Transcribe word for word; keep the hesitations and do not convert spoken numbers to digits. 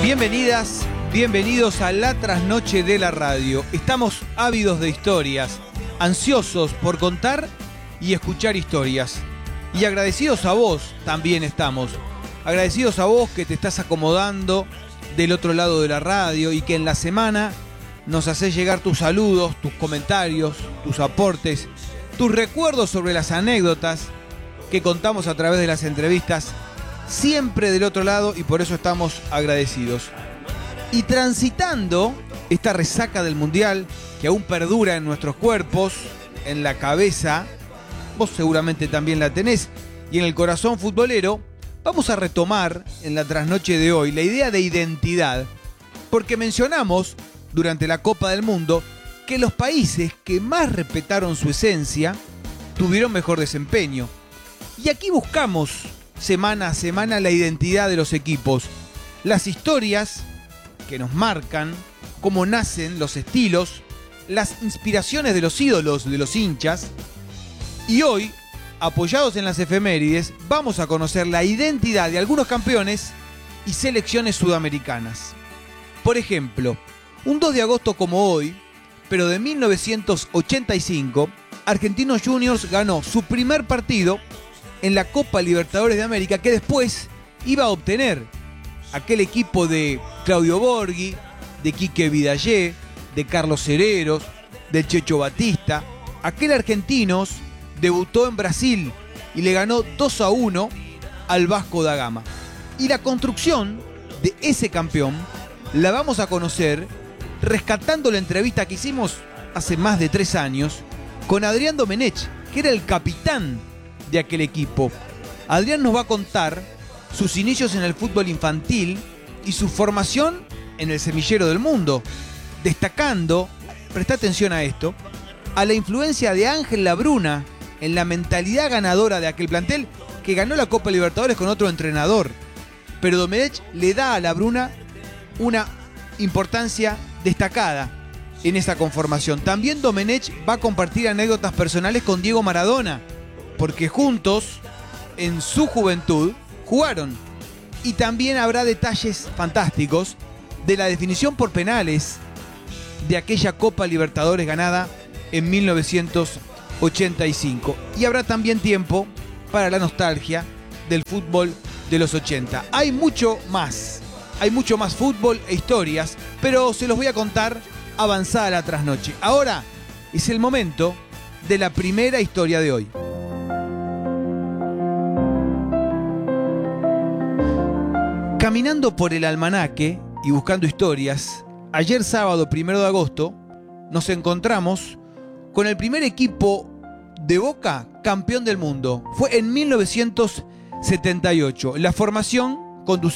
Bienvenidas, bienvenidos a la trasnoche de la radio. Estamos ávidos de historias, ansiosos por contar y escuchar historias. Y agradecidos a vos también estamos. Agradecidos a vos que te estás acomodando del otro lado de la radio y que en la semana nos hacés llegar tus saludos, tus comentarios, tus aportes, tus recuerdos sobre las anécdotas que contamos a través de las entrevistas, siempre del otro lado, y por eso estamos agradecidos. Y transitando esta resaca del Mundial que aún perdura en nuestros cuerpos, en la cabeza, vos seguramente también la tenés, y en el corazón futbolero, vamos a retomar en la trasnoche de hoy la idea de identidad, porque mencionamos durante la Copa del Mundo que los países que más respetaron su esencia tuvieron mejor desempeño. Y aquí buscamos semana a semana la identidad de los equipos, las historias que nos marcan, cómo nacen los estilos, las inspiraciones de los ídolos de los hinchas. Y hoy, apoyados en las efemérides, vamos a conocer la identidad de algunos campeones y selecciones sudamericanas. Por ejemplo, un dos de agosto como hoy, pero de mil novecientos ochenta y cinco, Argentinos Juniors ganó su primer partido en la Copa Libertadores de América, que después iba a obtener aquel equipo de Claudio Borghi, de Quique Vidallé, de Carlos Hereros, del Checho Batista. Aquel Argentinos debutó en Brasil y le ganó dos a uno al Vasco da Gama. Y la construcción de ese campeón la vamos a conocer rescatando la entrevista que hicimos hace más de tres años con Adrián Domenech, que era el capitán de aquel equipo. Adrián nos va a contar sus inicios en el fútbol infantil y su formación en el semillero del mundo, destacando, presta atención a esto, a la influencia de Ángel Labruna en la mentalidad ganadora de aquel plantel que ganó la Copa Libertadores con otro entrenador. Pero Domenech le da a Labruna una importancia destacada en esa conformación. También Domenech va a compartir anécdotas personales con Diego Maradona, porque juntos, en su juventud, jugaron. Y también habrá detalles fantásticos de la definición por penales de aquella Copa Libertadores ganada en mil novecientos ochenta y cinco. Y habrá también tiempo para la nostalgia del fútbol de los ochenta. Hay mucho más, hay mucho más fútbol e historias, pero se los voy a contar avanzada la trasnoche. Ahora es el momento de la primera historia de hoy. Caminando por el almanaque y buscando historias, ayer sábado primero de agosto nos encontramos con el primer equipo de Boca campeón del mundo. Fue en mil novecientos setenta y ocho. La formación conducida